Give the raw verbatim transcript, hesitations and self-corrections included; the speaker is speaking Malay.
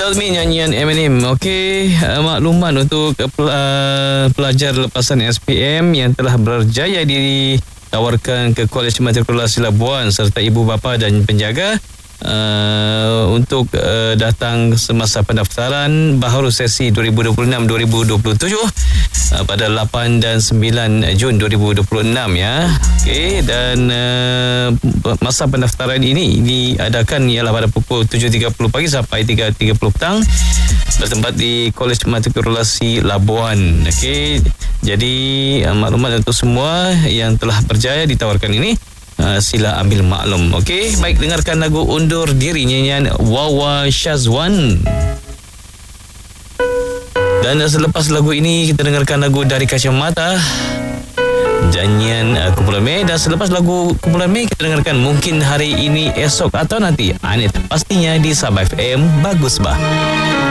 Without Me, nyanyian Eminem. Okey, uh, maklumat untuk uh, pelajar lepasan S P M yang telah berjaya ditawarkan ke Kolej Matrikulasi Labuan serta ibu bapa dan penjaga Uh, untuk uh, datang semasa pendaftaran baharu sesi dua ribu dua puluh enam dua ribu dua puluh tujuh uh, pada lapan dan sembilan Jun dua ribu dua puluh enam ya. Okey, dan uh, masa pendaftaran ini diadakan ialah pada pukul tujuh tiga puluh pagi sampai tiga tiga puluh petang bertempat di Kolej Matrikulasi Labuan. Okey, jadi uh, maklumat untuk semua yang telah berjaya ditawarkan ini, Uh, sila ambil maklum. Okey, baik, dengarkan lagu Undur Diri nyanyian Wawa Syazwan. Dan selepas lagu ini kita dengarkan lagu Dari Kacamata nyanyian uh, Kumpulan Mei. Dan selepas lagu Kumpulan Mei kita dengarkan Mungkin Hari Ini Esok atau Nanti. Anit pastinya di Sabah F M. Bagus bah.